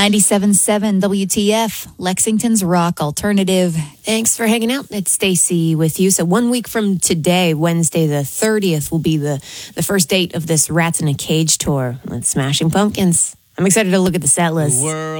97.7 WTF, Lexington's rock alternative. Thanks for hanging out. It's Stacy with you. So 1 week from today, Wednesday the 30th, will be the first date of this Rats in a Cage tour with Smashing Pumpkins. I'm excited to look at the set list.